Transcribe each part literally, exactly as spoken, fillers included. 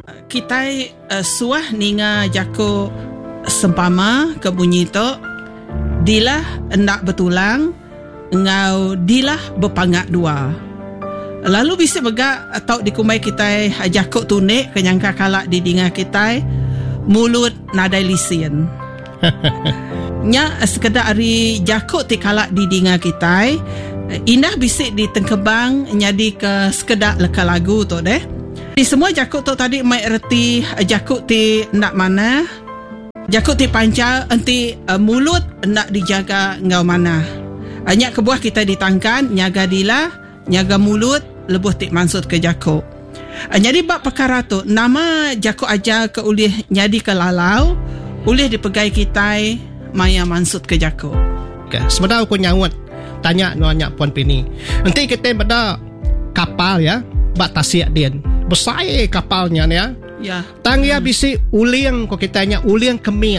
kita uh, suah ninga jako sempama ke bunyi tu dilah hendak bertulang ngau dilah berpangat dua. Lalu bisa begak atau dikumai kita jako tunik kenyangka kalak di dinga kita mulut nadai lisin. Nya sekedar ari jako ti kalak di dinga kita indah bisik di tengkebang nyadi ke sekedar leka lagu tu deh. Di semua jakut tu tadi mai erti jakut ti nak mana, jakut ti panca enti uh, mulut nak dijaga ngau mana. Banyak kebuah kita ditangkan nyaga dila, nyaga mulut lebuh ti mansut ke jakut. Uh, jadi bab perkara tu nama jakut aja ke ulih nyadi ke lalau, ulih dipegai kita maya mansut ke jakut. Okay. Sebenarnya aku nyawut tanya nanya Puan Pini. Nanti kita pada kapal ya, bak tasiak din. Besar kapalnya ya. Ya. Tang ya bisi uliang ko kitanya uliang kemit.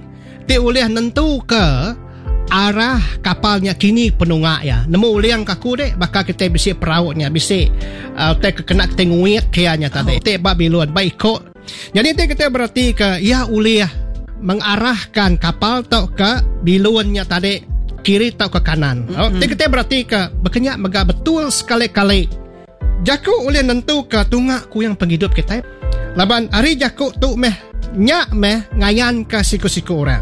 Ti uliang nentu ke arah kapalnya kini penungak ya. Nemu uliang kaku dek bakal kita bisi perautnya bisi uh, te kena kita nguit kianya tadi. Oh. Te babiluan baik kok. Jadi te kita berarti ke ya uliah mengarahkan kapal tau ke biluannya tadi kiri tau ke kanan. Mm-hmm. Oh, te kita berarti ke berkenyak mega betul sekali-kali. Jakuk oleh nentu ke tungak ku yang penghidup kita. Laban hari jakuk tu meh nyak meh ngayan ke siku-siku orang.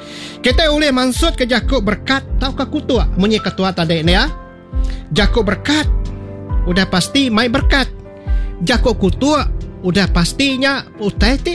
Kita oleh maksud ke jakuk berkat tau ke kutua. Munyi ketua tadi ni ya. Jakuk berkat udah pasti mai berkat. Jakuk kutua udah pastinya utai ti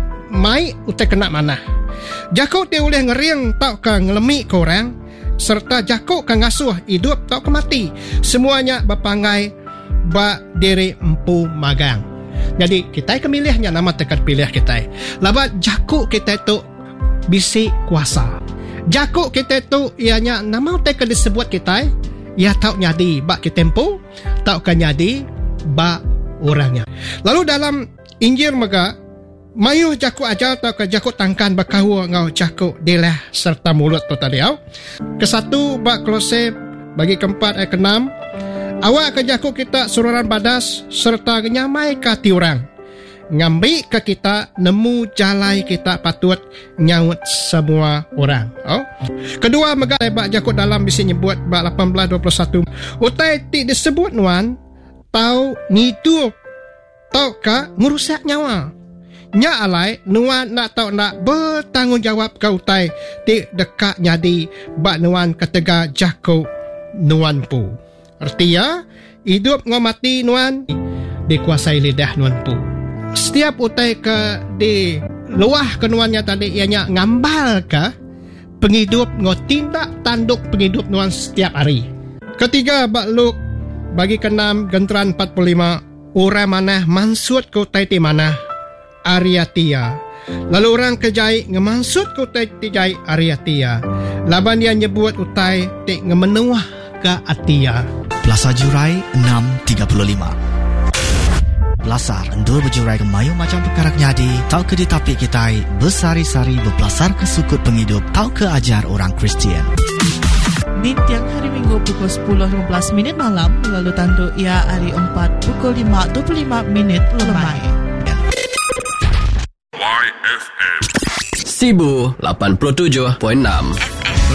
mai utai kena mana. Jakuk ti oleh ngeriang tau ke ngelemi ke orang serta jakuk ke ngasuh hidup tau ke mati. Semuanya berpangai ba diri empu magang. Jadi kita kemilihnya nama tekan pilih kita. Laba jakuk kita itu bisi kuasa. Jakuk kita itu ianya nama tekan disebut kita ya tau nyadi ba kita empu, tau kan nyadi ba orangnya. Lalu dalam Injil mega mayuh jakuk aja tau ke jakuk tangkan bakau ngau jakuk dilah serta mulut tu tadi au. Kesatu ba Kolose bagi keempat ayat keenam. Awak ke jakuk kita sururan badas serta nyamai ke tiurang. Ngambil ke kita nemu jalai kita patut nyaut semua orang. Oh. Kedua mega bak jakuk dalam bisi nyebut bak lapan belas dua puluh satu. Utai ti disebut nuan tau ngidup tau ka ngerusak nyawa. Nya alai nuan nak tau nak bertanggungjawab ke utai ti dekat nyadi bak nuan ketega jakuk nuan pu. Artinya hidup ngau mati nuan dikuasai lidah nuan pu. Setiap utai ke di luah ke nuannya tadi ianya ngambal ke penghidup ngau tindak tanduk penghidup nuan setiap hari. Ketiga bak Luk bagi keenam genteran empat puluh lima orang mana mansut ke utai ti mana Ariatia. Lalu orang kejai ngemansut ke utai ti jai Ariatia. Laban dia nyebut utai ti ngemenuah ke Atia. Belasar Jurai enam tiga puluh lima. Belasar endur berjurai ke mayu macam perkara nyadi. Tau ke di tapi kita bersari-sari berbelasar ke sukut penghidup. Tau ke ajar orang Kristian. Di tiang hari Minggu pukul sepuluh lima belas minit malam. Lalu tanduk ia hari empat pukul lima dua puluh lima minit lemai. Y F M Sibu lapan puluh tujuh perpuluhan enam.